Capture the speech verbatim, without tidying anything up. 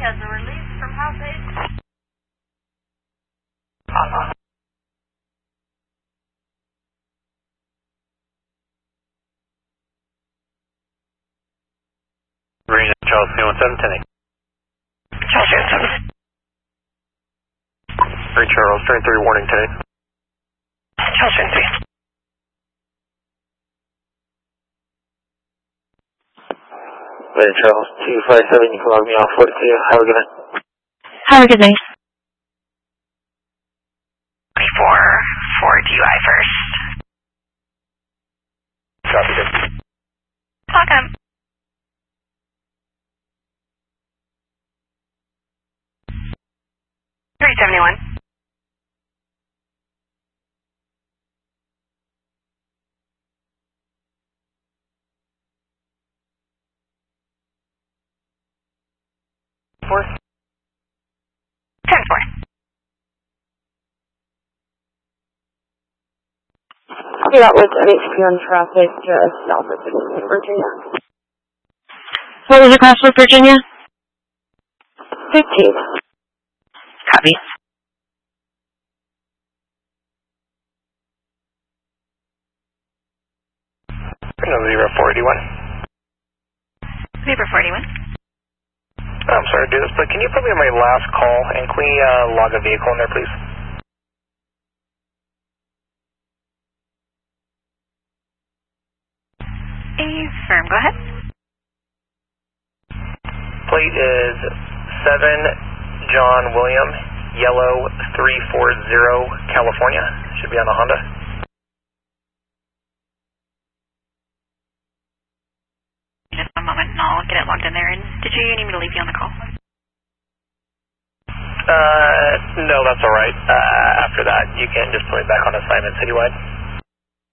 has a release from House eight. Marine Charles three one seven, ten eight. Charles three one seven. Marine Charles, train three, warning ten eight. Charles three one three. Marine Charles two five seven, you can log me off forty-two. Have a good night. Have a good night. twenty-four for D U I first. Copy that. Welcome. three seventy-one. Four. ten four. Copy that with N H P on traffic just south of Virginia. What was the cross with Virginia? fifteen. Copy. Zebra four eighty-one. Zebra four eighty-one. I'm sorry to do this, but can you put me on my last call, and can we uh, log a vehicle in there, please? Affirm, go ahead. Plate is seven John William, yellow three four zero, California. Should be on a Honda. Just one moment and I'll get it logged in there. And did you need me to leave you on the call? Uh, no, that's alright. Uh, after that, you can just put me back on assignment citywide.